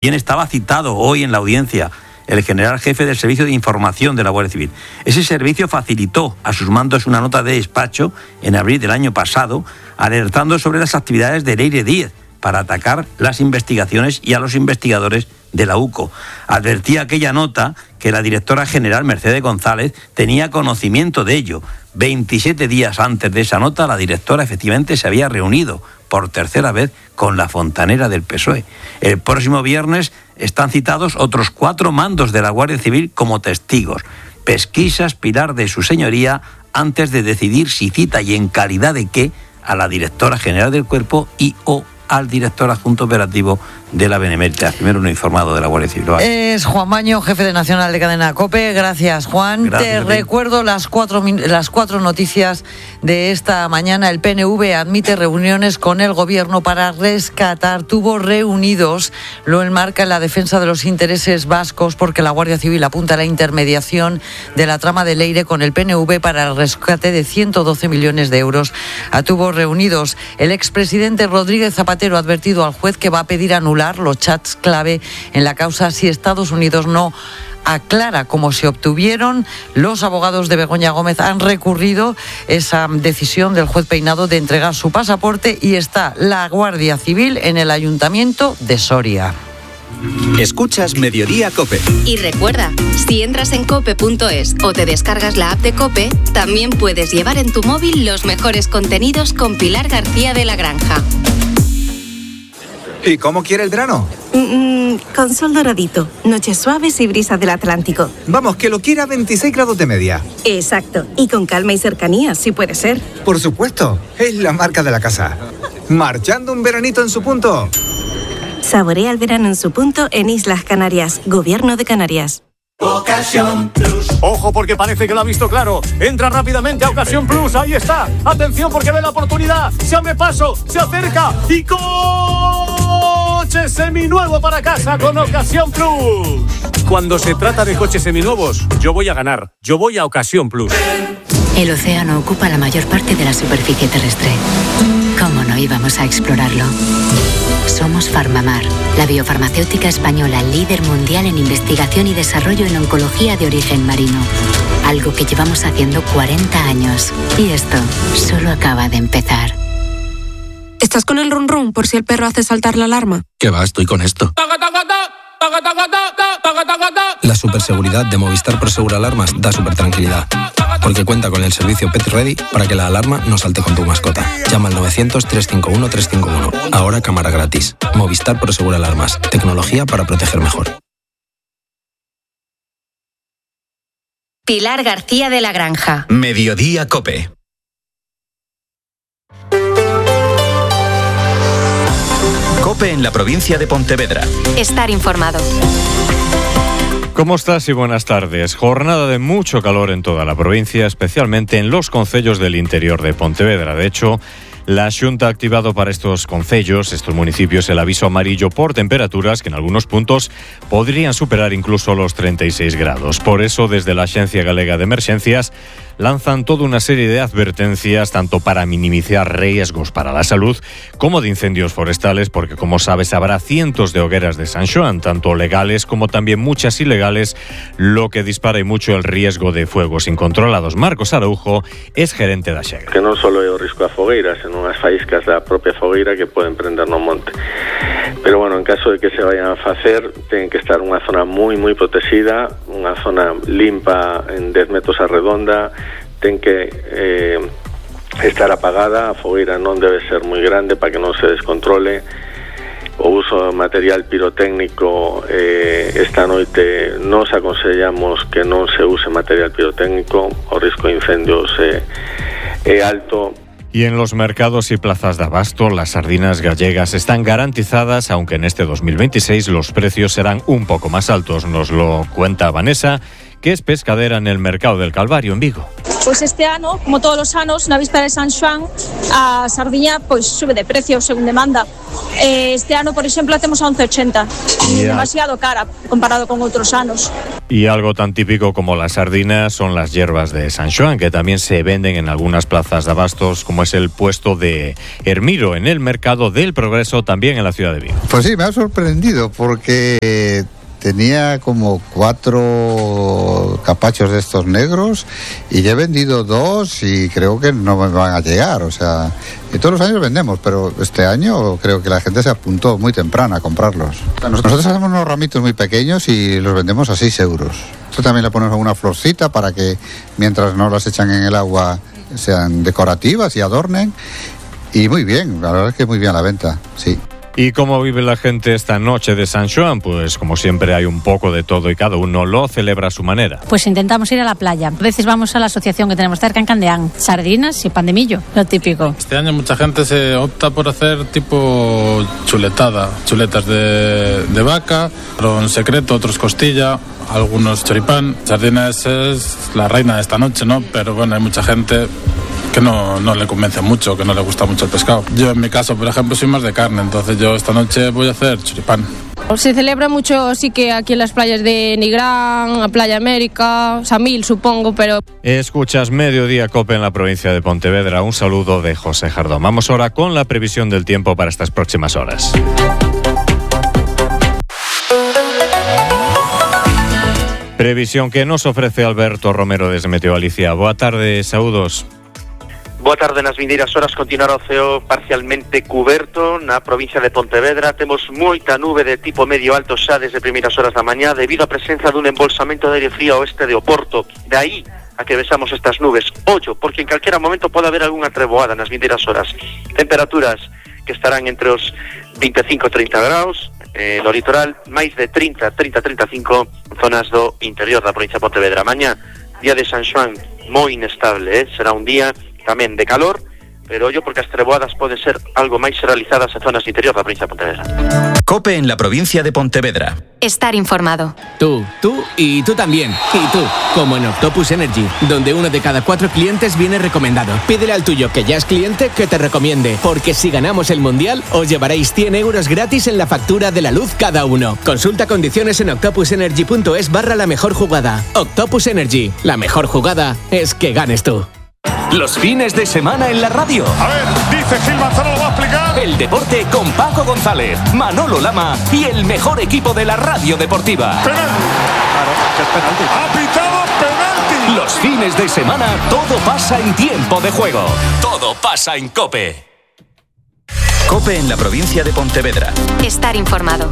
También estaba citado hoy en la audiencia el general jefe del Servicio de Información de la Guardia Civil. Ese servicio facilitó a sus mandos una nota de despacho en abril del año pasado, alertando sobre las actividades de Leire Díez para atacar las investigaciones y a los investigadores de la UCO. Advertía aquella nota que la directora general Mercedes González tenía conocimiento de ello. 27 días antes de esa nota, la directora efectivamente se había reunido por tercera vez con la fontanera del PSOE. El próximo viernes están citados otros 4 mandos de la Guardia Civil como testigos. Pesquisa Pilar de su señoría antes de decidir si cita y en calidad de qué a la directora general del cuerpo y o al director adjunto operativo de la Benemérita. Primero uno informado de la Guardia Civil. Es Juan Maño, jefe de Nacional de Cadena COPE. Gracias, Juan. Gracias. Te recuerdo las cuatro noticias de esta mañana. El PNV admite reuniones con el Gobierno para rescatar. Tuvo reunidos, lo enmarca en la defensa de los intereses vascos, porque la Guardia Civil apunta a la intermediación de la trama de Leire con el PNV para el rescate de 112 millones de euros. Tuvo reunidos. El expresidente Rodríguez Zapatero ha advertido al juez que va a pedir anular los chats clave en la causa si Estados Unidos no aclara cómo se obtuvieron. Los abogados de Begoña Gómez han recurrido esa decisión del juez Peinado de entregar su pasaporte y está la Guardia Civil en el Ayuntamiento de Soria. Escuchas Mediodía COPE. Y recuerda, si entras en cope.es o te descargas la app de COPE, también puedes llevar en tu móvil los mejores contenidos con Pilar García de la Granja. ¿Y cómo quiere el verano? Con sol doradito, noches suaves y brisas del Atlántico. Vamos, que lo quiera 26 grados de media. Exacto, y con calma y cercanía, si puede ser. Por supuesto, es la marca de la casa. Marchando un veranito en su punto. Saborea el verano en su punto en Islas Canarias, Gobierno de Canarias. Ocasión Plus. Ojo, porque parece que lo ha visto claro. Entra rápidamente a Ocasión Plus. Ahí está. Atención, porque ve la oportunidad. Se abre paso, se acerca y coche seminuevo para casa con Ocasión Plus. Cuando se trata de coches seminuevos, yo voy a ganar. Yo voy a Ocasión Plus. El océano ocupa la mayor parte de la superficie terrestre. ¿Cómo no íbamos a explorarlo? Somos Farmamar, la biofarmacéutica española líder mundial en investigación y desarrollo en oncología de origen marino. Algo que llevamos haciendo 40 años. Y esto solo acaba de empezar. ¿Estás con el run run por si el perro hace saltar la alarma? ¿Qué va? Estoy con esto. La superseguridad de Movistar Prosegur Alarmas da supertranquilidad, porque cuenta con el servicio Pet Ready para que la alarma no salte con tu mascota. Llama al 900-351-351. Ahora cámara gratis. Movistar Prosegur Alarmas. Tecnología para proteger mejor. Pilar García de la Granja. Mediodía COPE. COPE en la provincia de Pontevedra. Estar informado. ¿Cómo estás y buenas tardes? Jornada de mucho calor en toda la provincia, especialmente en los concellos del interior de Pontevedra. De hecho, la Xunta ha activado para estos concellos, estos municipios, el aviso amarillo por temperaturas que en algunos puntos podrían superar incluso los 36 grados. Por eso, desde la Axencia Galega de Emerxencias, lanzan toda una serie de advertencias, tanto para minimizar riesgos para la salud como de incendios forestales, porque como sabes habrá cientos de hogueras de San Xoán, tanto legales como también muchas ilegales, lo que dispara y mucho el riesgo de fuegos incontrolados. Marcos Araujo es gerente da Xega. Que non só é o risco a fogueiras, senón as faíscas da propia fogueira que poden prender no monte. Pero bueno, en caso de que se vayan a facer, ten que estar unha zona moi protexida, unha zona limpa en 10 metros a redonda, ten que estar apagada, a fogueira non debe ser moi grande para que non se descontrole. O uso de material pirotécnico, esta noite nos aconsellamos que non se use material pirotécnico, o risco de incendios é alto. Y en los mercados y plazas de abasto, las sardinas gallegas están garantizadas, aunque en este 2026 los precios serán un poco más altos. Nos lo cuenta Vanessa, que es pescadera en el Mercado del Calvario, en Vigo. Pois este ano, como todos os anos, na víspera de San Xoán, a sardiña pois sube de precio según demanda. Este ano, por exemplo, temos a 11,80. Demasiado cara comparado con outros anos. Y algo tan típico como las sardinas son las hierbas de San Xoán, que también se venden en algunas plazas de abastos, como es el puesto de Hermiro en el Mercado del Progreso, también en la ciudad de Vigo. Pues sí, me ha sorprendido porque tenía como 4 capachos de estos negros y ya he vendido 2 y creo que no me van a llegar. O sea, todos los años vendemos, pero este año creo que la gente se apuntó muy temprano a comprarlos. Nosotros hacemos unos ramitos muy pequeños y los vendemos a 6 euros. Esto también le ponemos una florcita para que mientras no las echan en el agua sean decorativas y adornen. Y muy bien, la verdad es que muy bien la venta, sí. ¿Y cómo vive la gente esta noche de San Xoán? Pues como siempre hay un poco de todo y cada uno lo celebra a su manera. Pues intentamos ir a la playa. A veces vamos a la asociación que tenemos cerca en Candeán. Sardinas y pan de millo, lo típico. Este año mucha gente se opta por hacer tipo chuletas de vaca, pero en secreto otros costilla, algunos choripán. Sardinas es la reina de esta noche, ¿no? Pero bueno, hay mucha gente que no le convence mucho, que no le gusta mucho el pescado. Yo en mi caso, por ejemplo, soy más de carne, entonces yo esta noche voy a hacer choripán. Se celebra mucho, sí que aquí en las playas de Nigrán, a Playa América, Samil supongo, pero... Escuchas Mediodía Cope en la provincia de Pontevedra. Un saludo de José Jardón. Vamos ahora con la previsión del tiempo para estas próximas horas. Previsión que nos ofrece Alberto Romero desde Meteo Galicia. Boa tarde, saúdos. Boa tarde. Nas vindeiras horas continuará o ceo parcialmente cuberto na provincia de Pontevedra. Temos moita nube de tipo medio alto xa desde primeiras horas da mañá debido á presenza dun embolsamento de aire frío ao oeste de Oporto. De aí a que vexamos estas nubes. Ollo, porque en calquera momento pode haber algunha treboada nas vindeiras horas. Temperaturas que estarán entre os 25 e 30 graus, no litoral máis de 30-35 zonas do interior da provincia de Pontevedra. Mañá, día de San Xoán, moi inestable, será un día tamén de calor, pero ollo porque as treboadas poden ser algo máis realizadas en zonas interior da provincia de Pontevedra. COPE en la provincia de Pontevedra. Estar informado. Tú y tú también. Y tú, como en Octopus Energy, donde 1 de cada 4 clientes viene recomendado. Pídele al tuyo que ya es cliente que te recomiende, porque si ganamos el Mundial, os llevaréis 100 euros gratis en la factura de la luz cada uno. Consulta condiciones en octopusenergy.es/la mejor jugada. Octopus Energy, la mejor jugada es que ganes tú. Los fines de semana en la radio. A ver, dice Gil Manzano, lo va a explicar. El deporte con Paco González, Manolo Lama y el mejor equipo de la radio deportiva. Penalti. Claro, es penalti. Ha pitado penalti. Los fines de semana todo pasa en tiempo de juego. Todo pasa en COPE. COPE en la provincia de Pontevedra. Estar informado.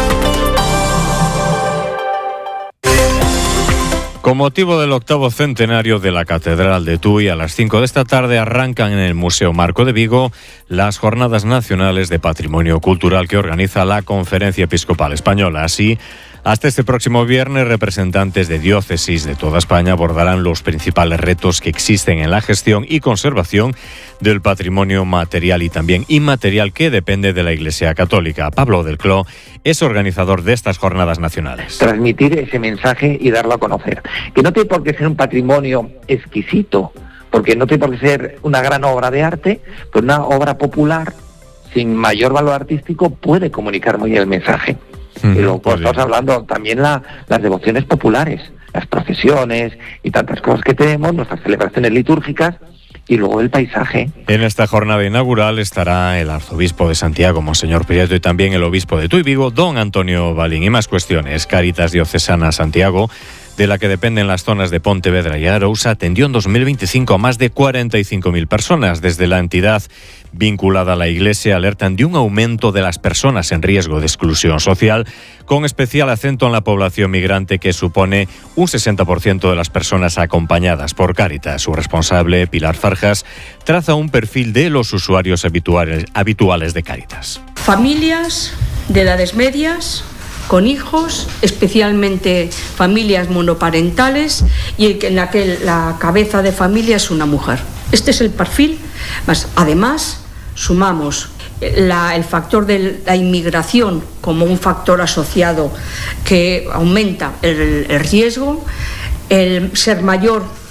Con motivo del 8º centenario de la Catedral de Tui, a las 5 de esta tarde arrancan en el Museo Marco de Vigo las Jornadas Nacionales de Patrimonio Cultural que organiza la Conferencia Episcopal Española. Así, hasta este próximo viernes, representantes de diócesis de toda España abordarán los principales retos que existen en la gestión y conservación del patrimonio material y también inmaterial que depende de la Iglesia Católica. Pablo del Cló es organizador de estas jornadas nacionales. Transmitir ese mensaje y darlo a conocer. Que no tiene por qué ser un patrimonio exquisito, porque no tiene por qué ser una gran obra de arte, pero una obra popular sin mayor valor artístico puede comunicar muy bien el mensaje. Y luego estamos hablando también las devociones populares, las procesiones y tantas cosas que tenemos, nuestras celebraciones litúrgicas y luego el paisaje. En esta jornada inaugural estará el arzobispo de Santiago, Monseñor Prieto, y también el obispo de Tui Vigo, don Antonio Balín. Y más cuestiones. Cáritas Diocesana Santiago, de la que dependen las zonas de Pontevedra y Arousa, atendió en 2025 a más de 45.000 personas. Desde la entidad vinculada a la Iglesia alertan de un aumento de las personas en riesgo de exclusión social, con especial acento en la población migrante, que supone un 60% de las personas acompañadas por Cáritas. Su responsable, Pilar Farjas, traza un perfil de los usuarios habituales de Cáritas. Familias de edades medias, con hijos, especialmente familias monoparentales y en la que la cabeza de familia es una mujer. Este es el perfil. Además, sumamos el factor de la inmigración como un factor asociado que aumenta el riesgo, el ser mayor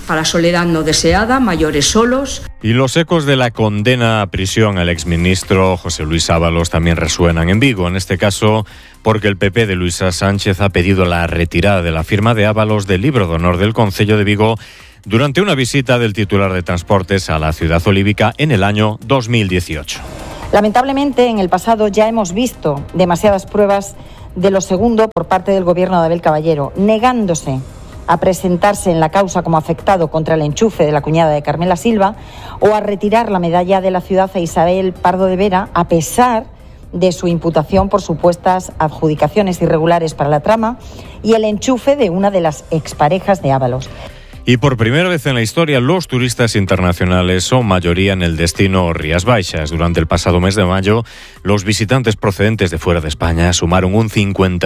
para soledad no deseada, mayores solos. Y los ecos de la condena a prisión al exministro José Luis Ábalos también resuenan en Vigo, en este caso porque el PP de Luisa Sánchez ha pedido la retirada de la firma de Ábalos del libro de honor del Concello de Vigo durante una visita del titular de Transportes a la ciudad olívica en el año 2018. Lamentablemente, en el pasado ya hemos visto demasiadas pruebas de lo segundo por parte del gobierno de Abel Caballero, negándose a presentarse en la causa como afectado contra el enchufe de la cuñada de Carmela Silva o a retirar la medalla de la ciudad a Isabel Pardo de Vera, a pesar de su imputación por supuestas adjudicaciones irregulares para la trama y el enchufe de una de las exparejas de Ábalos. Y por primera vez en la historia, los turistas internacionales son mayoría en el destino Rías Baixas. Durante el pasado mes de mayo, los visitantes procedentes de fuera de España sumaron un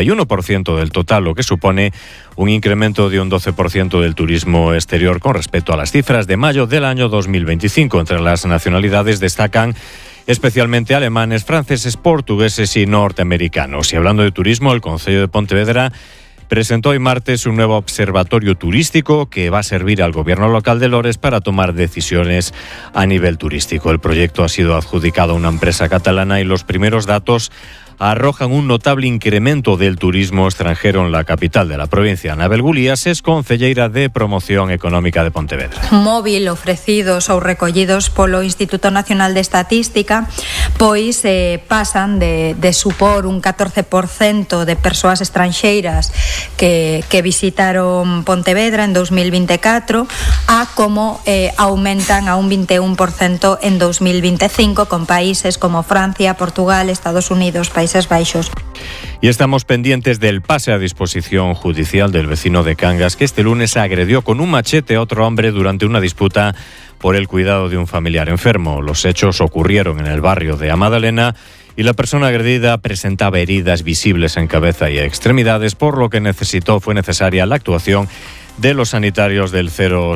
51% del total, lo que supone un incremento de un 12% del turismo exterior con respecto a las cifras de mayo del año 2025. Entre las nacionalidades destacan especialmente alemanes, franceses, portugueses y norteamericanos. Y hablando de turismo, el Concello de Pontevedra presentó hoy martes un nuevo observatorio turístico que va a servir al gobierno local de Lores para tomar decisiones a nivel turístico. El proyecto ha sido adjudicado a una empresa catalana y los primeros datos arrojan un notable incremento del turismo extranjero en la capital de la provincia. Anabel Gulías es concelleira de Promoción Económica de Pontevedra. Móvil ofrecidos ou recollidos polo Instituto Nacional de Estatística pois pasan de supor un 14% de persoas estranxeiras que visitaron Pontevedra en 2024 a como aumentan a un 21% en 2025 con países como Francia, Portugal, Estados Unidos, Países Baixos. Y estamos pendientes del pase a disposición judicial del vecino de Cangas que este lunes agredió con un machete a otro hombre durante una disputa por el cuidado de un familiar enfermo. Los hechos ocurrieron en el barrio de Amadalena y la persona agredida presentaba heridas visibles en cabeza y extremidades, por lo que fue necesaria la actuación de los sanitarios del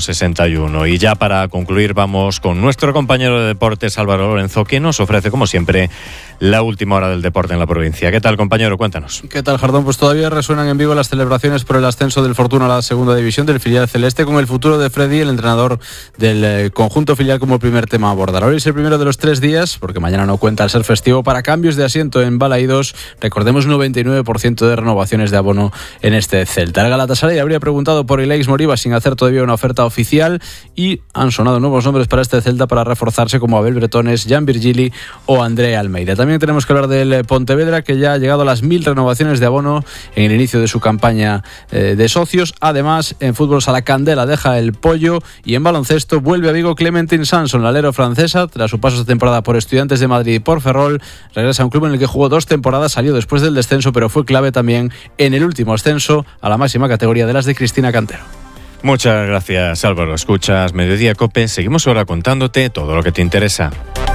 061. Y ya para concluir vamos con nuestro compañero de deportes Álvaro Lorenzo, que nos ofrece como siempre la última hora del deporte en la provincia. ¿Qué tal, compañero? Cuéntanos. ¿Qué tal, Jardón? Pues todavía resuenan en Vigo las celebraciones por el ascenso del Fortuna a la segunda división del filial celeste, con el futuro de Freddy, el entrenador del conjunto filial, como primer tema a abordar. Hoy es el primero de los 3 días, porque mañana no cuenta al ser festivo, para cambios de asiento en Balaídos. Recordemos 99% de renovaciones de abono en este Celta. El Galatasaray habría preguntado por Ilaix Moriba sin hacer todavía una oferta oficial, y han sonado nuevos nombres para este Celta para reforzarse, como Abel Bretones, Jan Virgili o André Almeida. También tenemos que hablar del Pontevedra, que ya ha llegado a las 1000 renovaciones de abono en el inicio de su campaña de socios. Además, en fútbol sala Candela deja el Pollo, y en baloncesto vuelve a Vigo Clementine Sanson, la alero francesa. Tras su paso esta temporada por Estudiantes de Madrid y por Ferrol, regresa a un club en el que jugó 2 temporadas, salió después del descenso, pero fue clave también en el último ascenso a la máxima categoría de las de Cristina Cantero. Muchas gracias, Álvaro. Escuchas Mediodía COPE. Seguimos ahora contándote todo lo que te interesa.